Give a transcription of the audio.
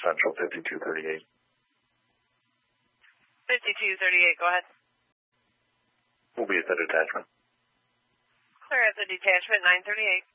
Central 5238. 5238, go ahead. We'll be at the detachment. Clear at the detachment, 938.